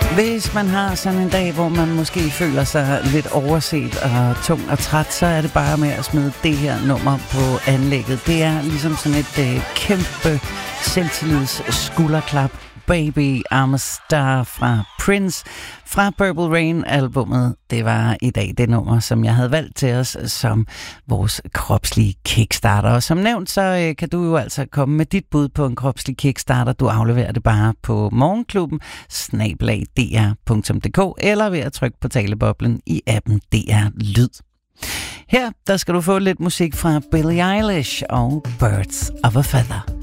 Hvis man har sådan en dag, hvor man måske føler sig lidt overset og tung og træt, så er det bare med at smide det her nummer på anlægget. Det er ligesom sådan et kæmpe selvtillids skulderklap. Baby I'm a Star fra Prince fra Purple Rain-albummet. Det var i dag det nummer, som jeg havde valgt til os som vores kropslige kickstarter. Og som nævnt, så kan du jo altså komme med dit bud på en kropslig kickstarter. Du afleverer det bare på morgenklubben@dr.dk eller ved at trykke på taleboblen i appen DR Lyd. Her der skal du få lidt musik fra Billie Eilish og Birds of a Feather.